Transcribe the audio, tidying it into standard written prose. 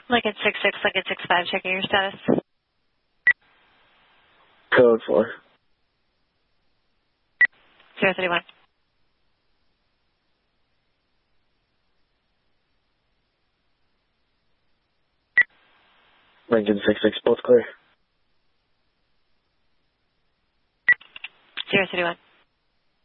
Lincoln 66, Lincoln 65, checking your status. Code 4. 031. Lincoln 66, both clear. 031.